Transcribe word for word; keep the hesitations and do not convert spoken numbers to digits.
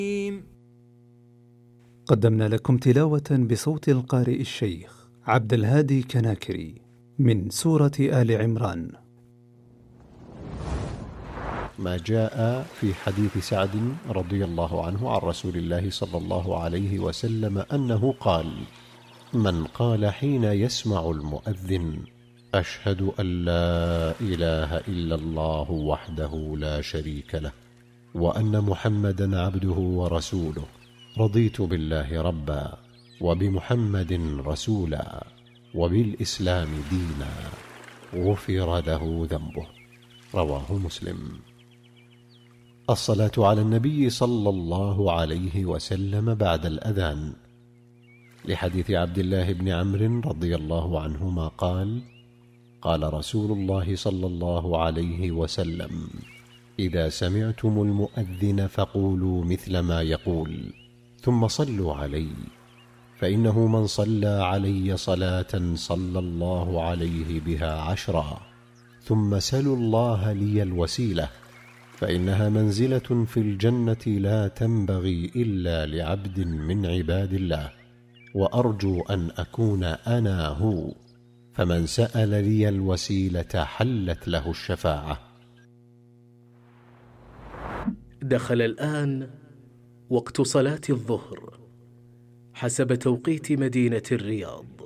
قدمنا لكم تلاوة بصوت القارئ الشيخ عبد الهادي كناكري من سورة آل عمران. ما جاء في حديث سعد رضي الله عنه عن رسول الله صلى الله عليه وسلم أنه قال: من قال حين يسمع المؤذن: أشهد أن لا إله إلا الله وحده لا شريك له وأن محمدا عبده ورسوله، رضيت بالله ربا وبمحمد رسولا وبالإسلام دينا، غفر له ذنبه. رواه مسلم. الصلاة على النبي صلى الله عليه وسلم بعد الأذان، لحديث عبد الله بن عمرو رضي الله عنهما قال: قال رسول الله صلى الله عليه وسلم: إذا سمعتم المؤذن فقولوا مثل ما يقول، ثم صلوا علي، فإنه من صلى علي صلاة صلى الله عليه بها عشرا، ثم سلوا الله لي الوسيلة، فإنها منزلة في الجنة لا تنبغي إلا لعبد من عباد الله، وأرجو أن أكون أنا هو، فمن سأل لي الوسيلة حلت له الشفاعة. دخل الآن وقت صلاة الظهر حسب توقيت مدينة الرياض.